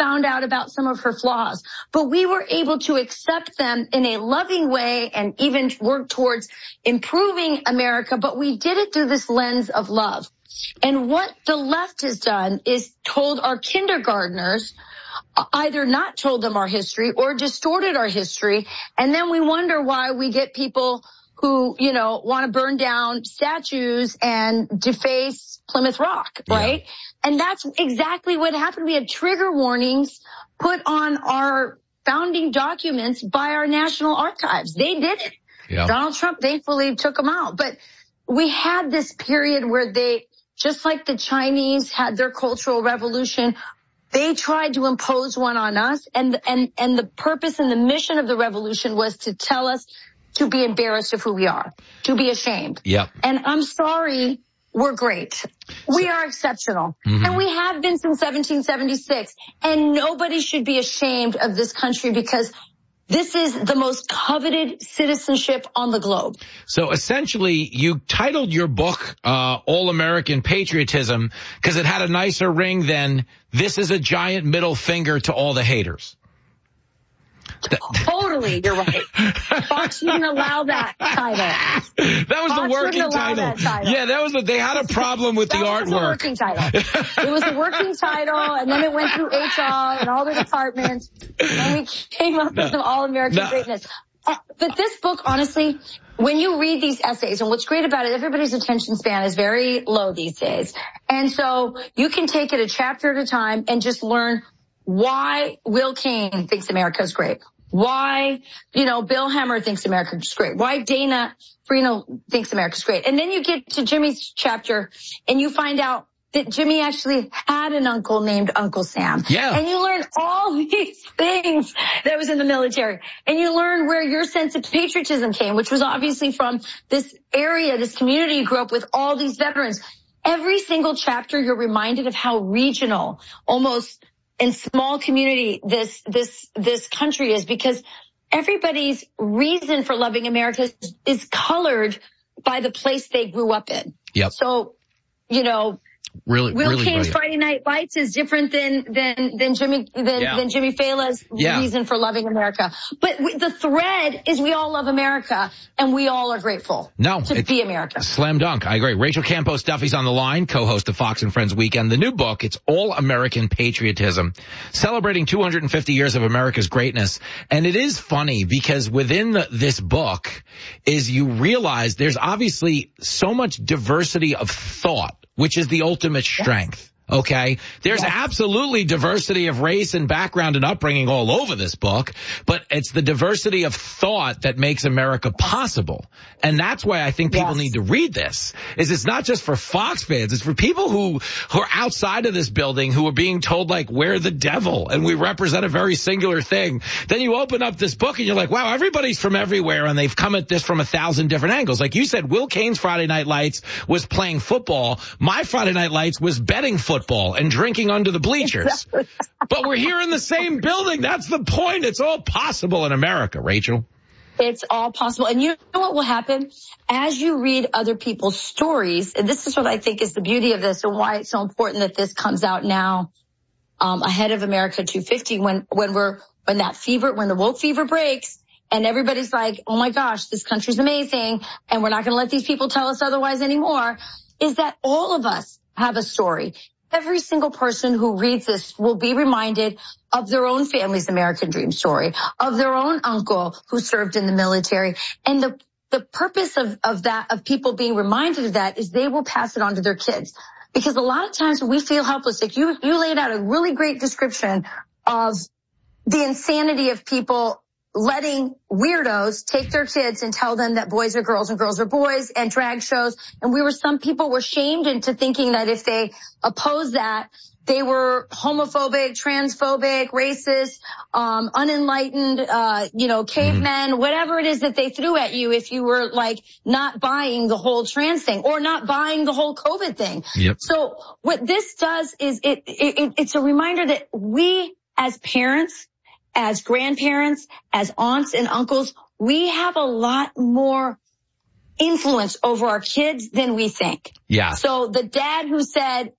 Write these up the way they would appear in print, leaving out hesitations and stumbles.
found out about some of her flaws, but we were able to accept them in a loving way and even work towards improving America. But we did it through this lens of love. And what the left has done is told our kindergartners, either not told them our history or distorted our history. And then we wonder why we get people who, want to burn down statues and deface Plymouth Rock, right? Yeah. And that's exactly what happened. We had trigger warnings put on our founding documents by our National Archives. They did it. Yeah. Donald Trump thankfully took them out. But we had this period where they, just like the Chinese had their Cultural Revolution, they tried to impose one on us. And the purpose and the mission of the revolution was to tell us to be embarrassed of who we are, to be ashamed. Yep. And I'm sorry, we're great. We are exceptional. Mm-hmm. And we have been since 1776. And nobody should be ashamed of this country because this is the most coveted citizenship on the globe. So essentially, you titled your book, All American Patriotism, because it had a nicer ring than "This is a giant middle finger to all the haters." Totally, you're right. Fox wouldn't allow that title. That was Fox the working title. Yeah, that was they had a problem with the artwork. That was the working title. It was the working title, and then it went through HR and all the departments, and we came up with some all-American greatness. But this book, honestly, when you read these essays, and what's great about it, everybody's attention span is very low these days. And so you can take it a chapter at a time and just learn why Will Cain thinks America's great. Why, Bill Hemmer thinks America's great. Why Dana Farina thinks America's great. And then you get to Jimmy's chapter and you find out that Jimmy actually had an uncle named Uncle Sam. Yeah. And you learn all these things that was in the military. And you learn where your sense of patriotism came, which was obviously from this area, this community you grew up with, all these veterans. Every single chapter, you're reminded of how regional, almost in small community this country is, because everybody's reason for loving America is colored by the place they grew up in. Yep. So, Will Cain's Friday Night Lights is different than Jimmy Fallon's reason for loving America. But the thread is we all love America, and we all are grateful to be America. Slam dunk. I agree. Rachel Campos Duffy's on the line, co-host of Fox and Friends Weekend. The new book, it's All American Patriotism, celebrating 250 years of America's greatness. And it is funny because within this book is you realize there's obviously so much diversity of thought, which is the ultimate strength. Okay. There's absolutely diversity of race and background and upbringing all over this book, but it's the diversity of thought that makes America possible. And that's why I think people need to read this. It's not just for Fox fans. It's for people who are outside of this building who are being told, like, we're the devil and we represent a very singular thing. Then you open up this book and you're like, wow, everybody's from everywhere and they've come at this from 1,000 different angles. Like you said, Will Cain's Friday Night Lights was playing football. My Friday Night Lights was betting football and drinking under the bleachers. But we're here in the same building. That's the point. It's all possible in America, Rachel. It's all possible. And you know what will happen? As you read other people's stories, and this is what I think is the beauty of this and why it's so important that this comes out now, ahead of America 250, when the woke fever breaks and everybody's like, oh my gosh, this country's amazing and we're not going to let these people tell us otherwise anymore, is that all of us have a story. Every single person who reads this will be reminded of their own family's American dream story, of their own uncle who served in the military. And the purpose of people being reminded of that is they will pass it on to their kids. Because a lot of times we feel helpless. Like you laid out a really great description of the insanity of people letting weirdos take their kids and tell them that boys are girls and girls are boys, and drag shows. And some people were shamed into thinking that if they opposed that, they were homophobic, transphobic, racist, unenlightened, cavemen, whatever it is that they threw at you if you were like not buying the whole trans thing or not buying the whole COVID thing. Yep. So what this does is it's a reminder that we as parents, as grandparents, as aunts and uncles, we have a lot more influence over our kids than we think. Yeah. So the dad who said,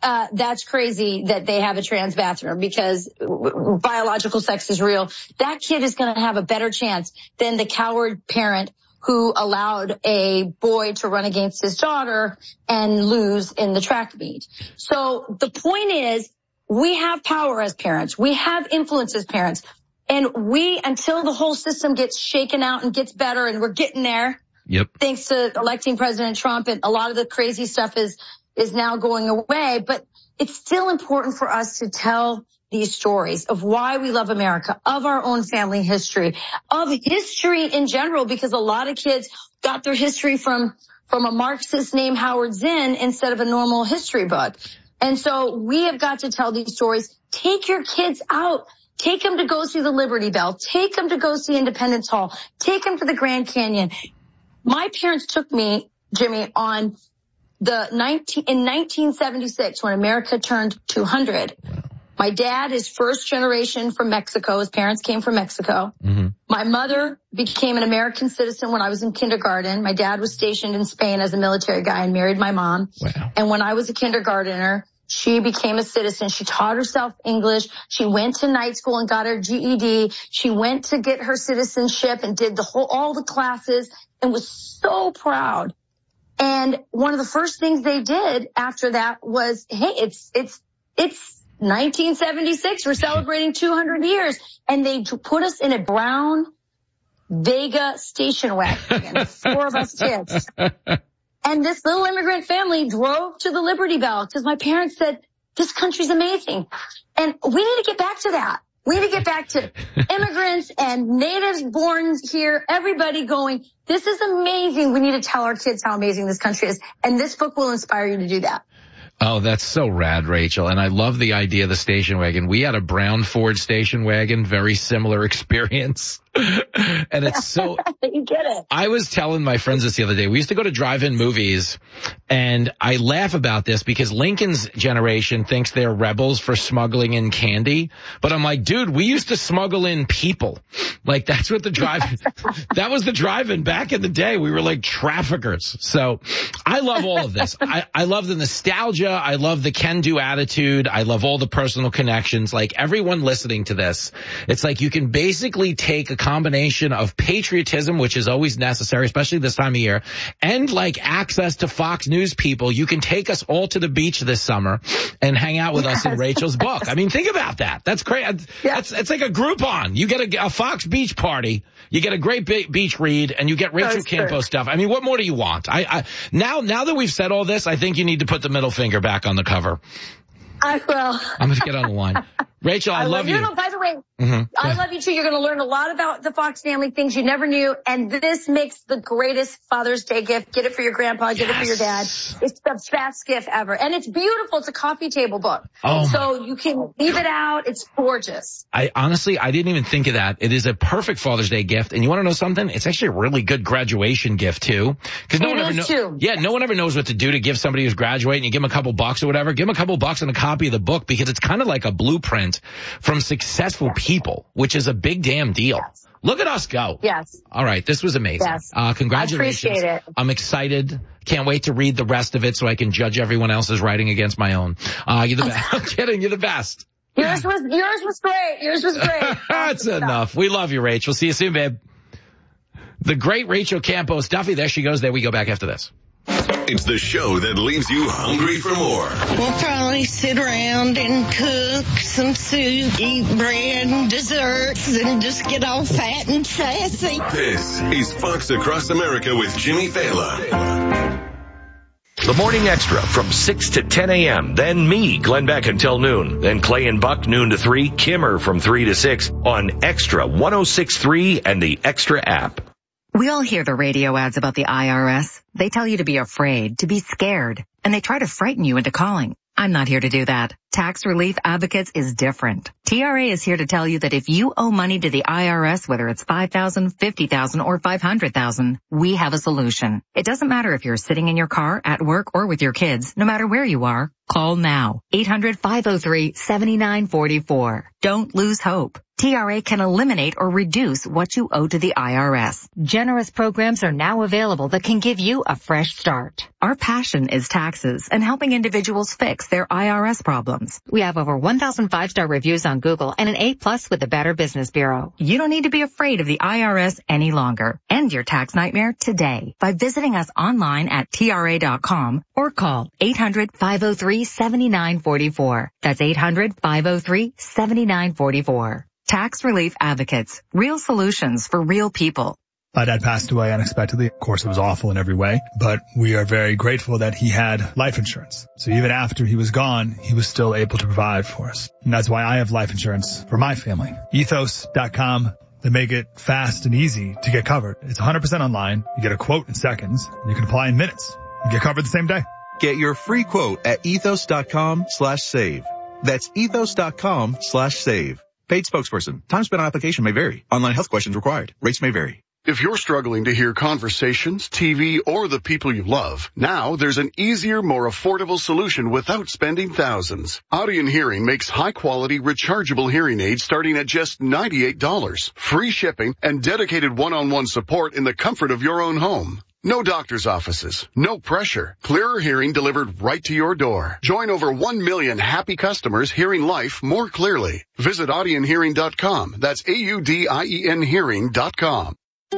that's crazy that they have a trans bathroom because biological sex is real. That kid is going to have a better chance than the coward parent who allowed a boy to run against his daughter and lose in the track meet. So the point is, we have power as parents. We have influence as parents. And until the whole system gets shaken out and gets better, and we're getting there, thanks to electing President Trump, and a lot of the crazy stuff is now going away. But it's still important for us to tell these stories of why we love America, of our own family history, of history in general, because a lot of kids got their history from a Marxist named Howard Zinn instead of a normal history book. And so we have got to tell these stories. Take your kids out. Take them to go see the Liberty Bell. Take them to go see Independence Hall. Take them to the Grand Canyon. My parents took me, Jimmy, on in 1976 when America turned 200. My dad is first generation from Mexico. His parents came from Mexico. Mm-hmm. My mother became an American citizen when I was in kindergarten. My dad was stationed in Spain as a military guy and married my mom. Wow. And when I was a kindergartner, she became a citizen. She taught herself English. She went to night school and got her GED. She went to get her citizenship and did all the classes and was so proud. And one of the first things they did after that was, hey, it's 1976. We're celebrating 200 years. And they put us in a brown Vega station wagon, 4 of us kids. And this little immigrant family drove to the Liberty Bell because my parents said, this country's amazing. And we need to get back to that. We need to get back to immigrants and natives born here, everybody going, this is amazing. We need to tell our kids how amazing this country is. And this book will inspire you to do that. Oh, that's so rad, Rachel. And I love the idea of the station wagon. We had a brown Ford station wagon, very similar experience. And it's so, you get it. I was telling my friends this the other day. We used to go to drive-in movies, and I laugh about this because Lincoln's generation thinks they're rebels for smuggling in candy. But I'm like, dude, we used to smuggle in people. Like, that's what that was the drive-in back in the day. We were like traffickers. So I love all of this. I love the nostalgia. I love the can-do attitude. I love all the personal connections. Like, everyone listening to this, it's like you can basically take a combination of patriotism, which is always necessary, especially this time of year, and like access to Fox News people. You can take us all to the beach this summer and hang out with us in Rachel's book. I mean, think about that. That's great. It's like a Groupon. You get a Fox beach party, you get a great beach read, and you get Rachel Campos stuff. I mean, what more do you want? Now that we've said all this, I think you need to put the middle finger back on the cover. I will. I'm going to get on the line. Rachel, I love you. By the way, I love you too. You're going to learn a lot about the Fox family, things you never knew. And this makes the greatest Father's Day gift. Get it for your grandpa, get it for your dad. It's the best gift ever. And it's beautiful. It's a coffee table book. So you can leave it out. It's gorgeous. I didn't even think of that. It is a perfect Father's Day gift. And you want to know something? It's actually a really good graduation gift too. Because no one ever knows what to do to give somebody who's graduating. You give them a couple bucks or whatever. Give them a couple bucks and a copy of the book, because it's kind of like a blueprint from successful people, which is a big damn deal. Yes. Look at us go. Yes. All right. This was amazing. Yes. Congratulations. I appreciate it. I'm excited. Can't wait to read the rest of it so I can judge everyone else's writing against my own. You're the best. I'm kidding. You're the best. Yours was great. That's enough. We love you, Rachel. See you soon, babe. The great Rachel Campos Duffy. There she goes. There we go back after this. It's the show that leaves you hungry for more. We'll probably sit around and cook some soup, eat bread and desserts, and just get all fat and sassy. This is Fox Across America with Jimmy Fallon. The Morning Extra from 6 to 10 a.m. Then me, Glenn Beck, until noon. Then Clay and Buck, noon to 3. Kimmer from 3 to 6 on Extra 106.3 and the Extra app. We all hear the radio ads about the IRS. They tell you to be afraid, to be scared, and they try to frighten you into calling. I'm not here to do that. Tax Relief Advocates is different. TRA is here to tell you that if you owe money to the IRS, whether it's $5,000, $50,000, or $500,000, we have a solution. It doesn't matter if you're sitting in your car, at work, or with your kids. No matter where you are, call now. 800-503-7944. Don't lose hope. TRA can eliminate or reduce what you owe to the IRS. Generous programs are now available that can give you a fresh start. Our passion is taxes and helping individuals fix their IRS problems. We have over 1,000 5-star reviews on Google and an A+ with the Better Business Bureau. You don't need to be afraid of the IRS any longer. End your tax nightmare today by visiting us online at TRA.com or call 800-503-7944. That's 800-503-7944. Tax Relief Advocates. Real solutions for real people. My dad passed away unexpectedly. Of course, it was awful in every way, but we are very grateful that he had life insurance. So even after he was gone, he was still able to provide for us. And that's why I have life insurance for my family. Ethos.com. They make it fast and easy to get covered. It's 100% online. You get a quote in seconds. You can apply in minutes. You get covered the same day. Get your free quote at ethos.com/save. That's ethos.com/save. Paid spokesperson. Time spent on application may vary. Online health questions required. Rates may vary. If you're struggling to hear conversations, TV, or the people you love, now there's an easier, more affordable solution without spending thousands. Audien Hearing makes high-quality, rechargeable hearing aids starting at just $98. Free shipping and dedicated one-on-one support in the comfort of your own home. No doctor's offices, no pressure. Clearer hearing delivered right to your door. Join over 1 million happy customers hearing life more clearly. Visit AudienHearing.com. That's AUDIEN Hearing.com.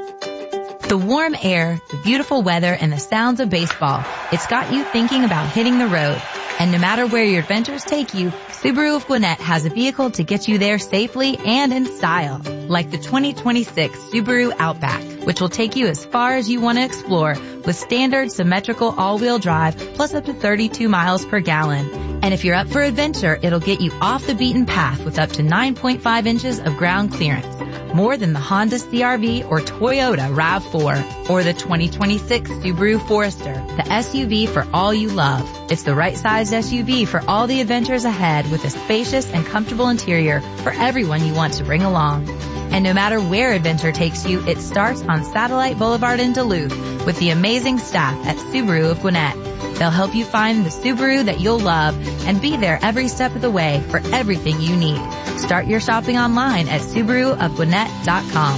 The warm air, the beautiful weather, and the sounds of baseball. It's got you thinking about hitting the road. And no matter where your adventures take you, Subaru of Gwinnett has a vehicle to get you there safely and in style. Like the 2026 Subaru Outback, which will take you as far as you want to explore with standard symmetrical all-wheel drive plus up to 32 miles per gallon. And if you're up for adventure, it'll get you off the beaten path with up to 9.5 inches of ground clearance. More than the Honda CR-V or Toyota RAV4 or the 2026 Subaru Forester, the SUV for all you love. It's the right sized SUV for all the adventures ahead with a spacious and comfortable interior for everyone you want to bring along. And no matter where adventure takes you, it starts on Satellite Boulevard in Duluth with the amazing staff at Subaru of Gwinnett. They'll help you find the Subaru that you'll love and be there every step of the way for everything you need. Start your shopping online at SubaruofGwinnett.com.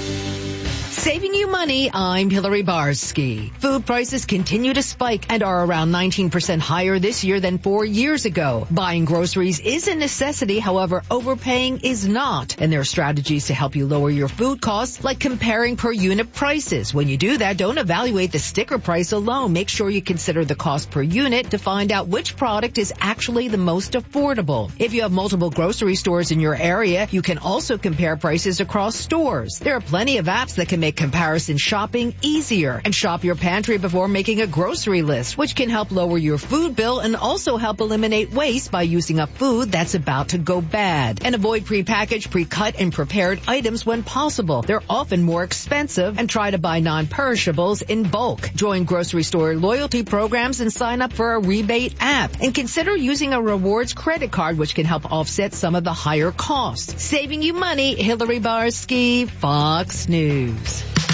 Saving you money, I'm Hillary Barsky. Food prices continue to spike and are around 19% higher this year than 4 years ago. Buying groceries is a necessity, however, overpaying is not. And there are strategies to help you lower your food costs, like comparing per unit prices. When you do that, don't evaluate the sticker price alone. Make sure you consider the cost per unit to find out which product is actually the most affordable. If you have multiple grocery stores in your area, you can also compare prices across stores. There are plenty of apps that can make comparison shopping easier, and shop your pantry before making a grocery list, which can help lower your food bill and also help eliminate waste by using up food that's about to go bad. And avoid prepackaged, pre-cut, and prepared items when possible. They're often more expensive, and try to buy non-perishables in bulk. Join grocery store loyalty programs and sign up for a rebate app. And consider using a rewards credit card, which can help offset some of the higher costs. Saving you money, Hillary Barsky, Fox News.